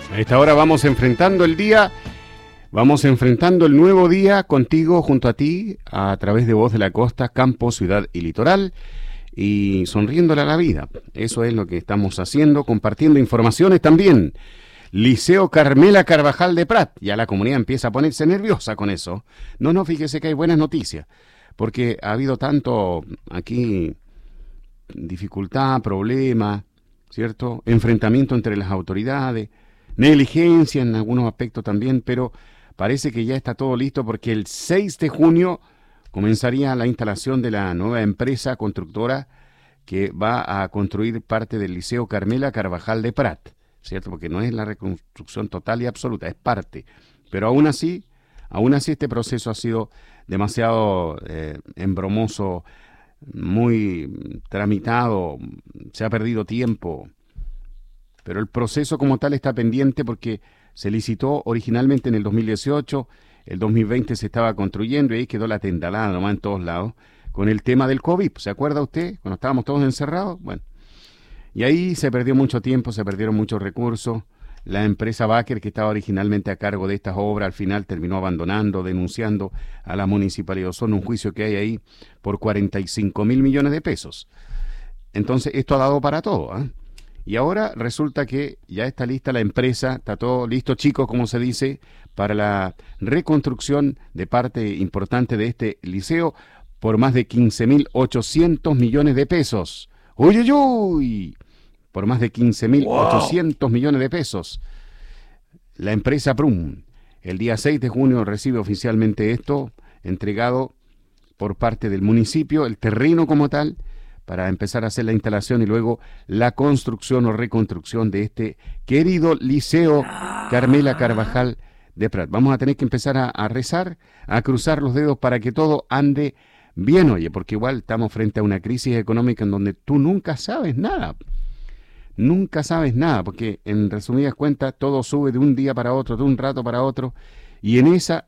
A esta hora vamos enfrentando el día, vamos enfrentando el nuevo día contigo, junto a ti, a través de Voz de la Costa, Campo, Ciudad y Litoral, y sonriéndole a la vida. Eso es lo que estamos haciendo, compartiendo informaciones también. Liceo Carmela Carvajal de Prat, ya la comunidad empieza a ponerse nerviosa con eso. No, fíjese que hay buenas noticias, porque ha habido tanto aquí dificultad, problema, ¿cierto? Enfrentamiento entre las autoridades, negligencia en algunos aspectos también, pero parece que ya está todo listo porque el 6 de junio comenzaría la instalación de la nueva empresa constructora que va a construir parte del Liceo Carmela Carvajal de Prat, ¿cierto? Porque no es la reconstrucción total y absoluta, es parte. Pero aún así este proceso ha sido demasiado embromoso, muy tramitado, se ha perdido tiempo. Pero el proceso como tal está pendiente porque se licitó originalmente en el 2018, el 2020 se estaba construyendo y ahí quedó la tendalada nomás en todos lados con el tema del COVID. ¿Se acuerda usted? Cuando estábamos todos encerrados. Bueno, y ahí se perdió mucho tiempo, se perdieron muchos recursos. La empresa Baker, que estaba originalmente a cargo de estas obras, al final terminó abandonando, denunciando a la Municipalidad de Osorno un juicio que hay ahí por 45.000 millones de pesos. Entonces, esto ha dado para todo, ¿eh? Y ahora resulta que ya está lista la empresa, está todo listo, chicos, como se dice, para la reconstrucción de parte importante de este liceo por más de 15.800 millones de pesos. ¡Uy, uy, uy! Por más de 15.800 millones de pesos. La empresa Prum, el día 6 de junio recibe oficialmente esto, entregado por parte del municipio, el terreno como tal, para empezar a hacer la instalación y luego la construcción o reconstrucción de este querido Liceo Carmela Carvajal de Prat. Vamos a tener que empezar a rezar, a cruzar los dedos para que todo ande bien, oye, porque igual estamos frente a una crisis económica en donde tú nunca sabes nada. Nunca sabes nada, porque en resumidas cuentas todo sube de un día para otro, de un rato para otro, y en esa